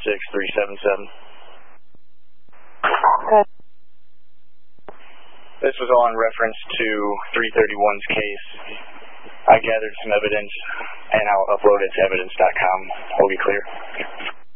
46377. Good. This was all in reference to 331's case. I gathered some evidence, and I'll upload it to evidence.com. We'll be clear.